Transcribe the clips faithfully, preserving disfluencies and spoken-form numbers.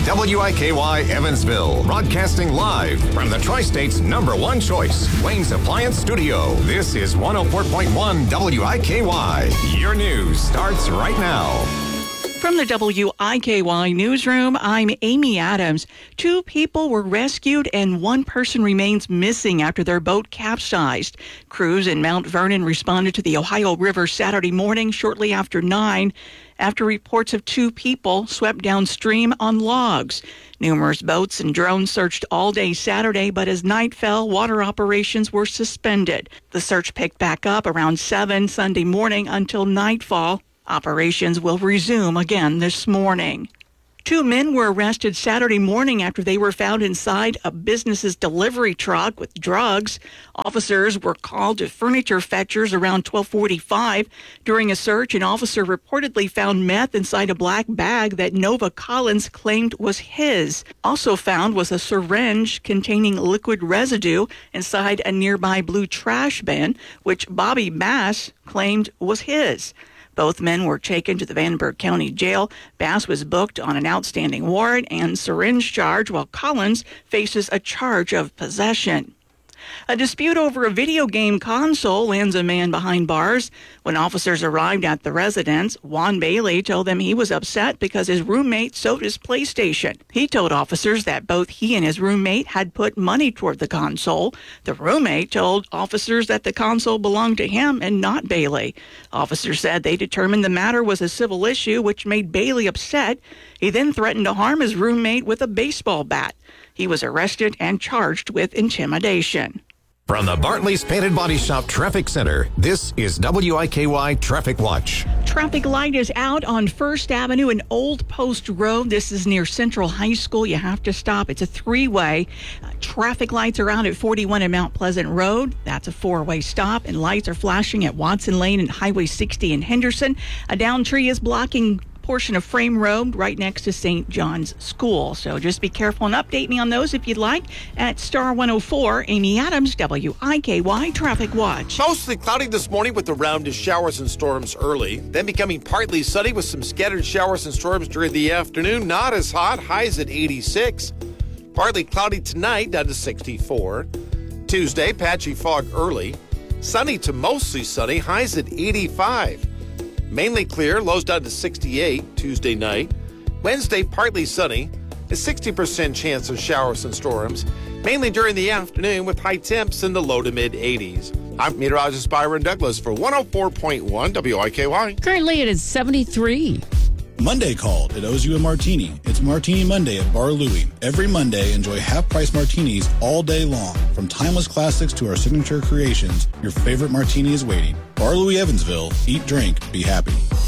W I K Y Evansville, broadcasting live from the Tri-State's number one choice, Wayne's Appliance Studio. This is one oh four point one W I K Y. Your news starts right now. From the W I K Y newsroom, I'm Amy Adams. Two people were rescued and one person remains missing after their boat capsized. Crews in Mount Vernon responded to the Ohio River Saturday morning shortly after nine after reports of two people swept downstream on logs. Numerous boats and drones searched all day Saturday, but as night fell, water operations were suspended. The search picked back up around seven Sunday morning until nightfall. Operations will resume again this morning. Two men were arrested Saturday morning after they were found inside a business's delivery truck with drugs. Officers were called to Furniture Fetchers around twelve forty-five. During a search, an officer reportedly found meth inside a black bag that Nova Collins claimed was his. Also found was a syringe containing liquid residue inside a nearby blue trash bin, which Bobby Bass claimed was his. Both men were taken to the Vandenberg County Jail. Bass was booked on an outstanding warrant and syringe charge, while Collins faces a charge of possession. A dispute over a video game console lands a man behind bars. When officers arrived at the residence, Juan Bailey told them he was upset because his roommate sold his PlayStation. He told officers that both he and his roommate had put money toward the console. The roommate told officers that the console belonged to him and not Bailey. Officers said they determined the matter was a civil issue, which made Bailey upset. He then threatened to harm his roommate with a baseball bat. He was arrested and charged with intimidation. From the Bartley's Painted Body Shop Traffic Center, this is W I K Y Traffic Watch. Traffic light is out on First Avenue and Old Post Road. This is near Central High School. You have to stop. It's a three-way. Uh, traffic lights are out at forty-one and Mount Pleasant Road. That's a four-way stop. And lights are flashing at Watson Lane and Highway sixty in Henderson. A downed tree is blocking portion of Frame Road right next to Saint John's School. So just be careful and update me on those if you'd like at Star one oh four. Amy Adams, W I K Y Traffic Watch. Mostly cloudy this morning with the roundest showers and storms early, then becoming partly sunny with some scattered showers and storms during the afternoon. Not as hot, highs at eighty-six. Partly cloudy tonight, down to sixty-four. Tuesday, patchy fog early. Sunny to mostly sunny, highs at eighty-five. Mainly clear, lows down to sixty-eight Tuesday night. Wednesday, partly sunny, a sixty percent chance of showers and storms, mainly during the afternoon with high temps in the low to mid eighties. I'm meteorologist Byron Douglas for one oh four point one W I K Y. Currently it is seventy-three. Monday called. It owes you a martini. It's Martini Monday at Bar Louie. Every Monday, enjoy half-price martinis all day long. From timeless classics to our signature creations, your favorite martini is waiting. Bar Louie Evansville. Eat, drink, be happy.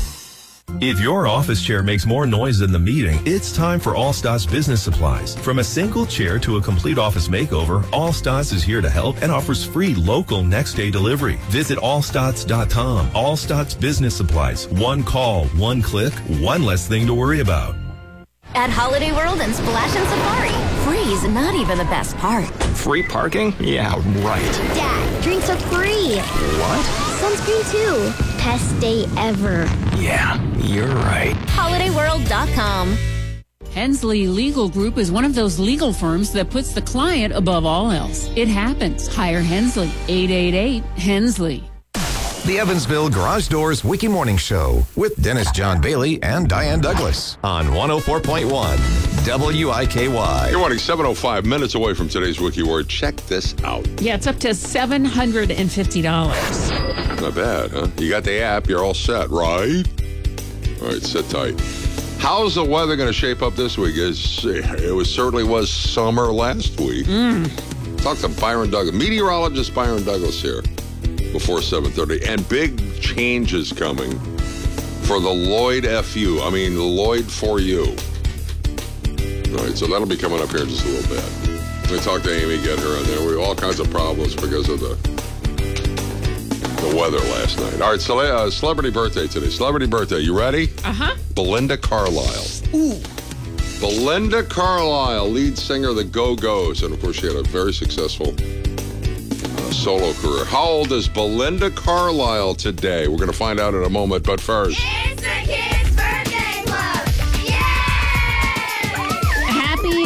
If your office chair makes more noise than the meeting, it's time for Allstats Business Supplies. From a single chair to a complete office makeover, Allstats is here to help and offers free local next-day delivery. Visit allstats dot com. Allstats Business Supplies. One call, one click, one less thing to worry about. At Holiday World and Splash and Safari, free's not even the best part. Free parking? Yeah, right. Dad, drinks are free. What? Sunscreen too. Best day ever. Yeah, you're right. holiday world dot com. Hensley Legal Group is one of those legal firms that puts the client above all else. It happens. Hire Hensley. eight eight eight Hensley. The Evansville Garage Doors Wiki Morning Show with Dennis John Bailey and Diane Douglas on one oh four point one W I K Y. Good morning, seven oh five minutes away from today's Wiki Word. Check this out. Yeah, it's up to seven hundred fifty dollars. Not bad, huh? You got the app, you're all set, right? All right, sit tight. How's the weather going to shape up this week? It's, it was certainly was summer last week. Mm. Talk to Byron Douglas, meteorologist Byron Douglas here before seven thirty. And big changes coming for the Lloyd F U. I mean, the Lloyd for you. All right, so that'll be coming up here in just a little bit. We talked to Amy, get her on there. We have all kinds of problems because of the the weather last night. All right, so uh, celebrity birthday today. Celebrity birthday. You ready? Uh-huh. Belinda Carlisle. Ooh. Belinda Carlisle, lead singer of the Go-Go's. And, of course, she had a very successful uh, solo career. How old is Belinda Carlisle today? We're going to find out in a moment, but first. It's the Kids Birthday Club! Yay!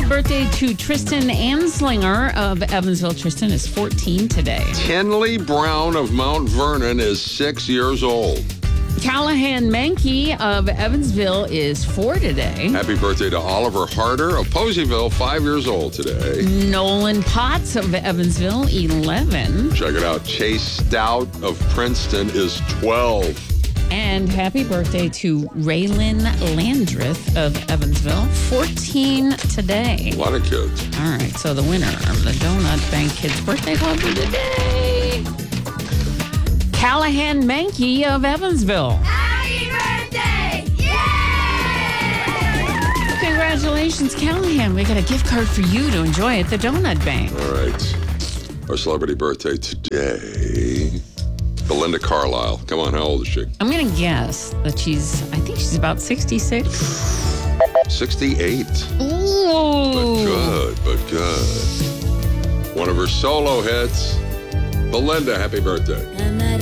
birthday to Tristan Anslinger of Evansville. Tristan is fourteen today. Tinley Brown of Mount Vernon is six years old. Callahan Mankey of Evansville is four today. Happy birthday to Oliver Harder of Poseyville, five years old today. Nolan Potts of Evansville, eleven. Check it out. Chase Stout of Princeton is twelve. And happy birthday to Raylan Landreth of Evansville, fourteen today. A lot of kids. All right, so the winner of the Donut Bank Kids Birthday Club for today, Callahan Mankey of Evansville. Happy birthday! Yay! Congratulations, Callahan. We got a gift card for you to enjoy at the Donut Bank. All right. Our celebrity birthday today, Belinda Carlisle. Come on, how old is she? I'm going to guess that she's, I think she's about sixty-six. sixty-eight. Ooh. But good, but good. One of her solo hits. Belinda, happy birthday.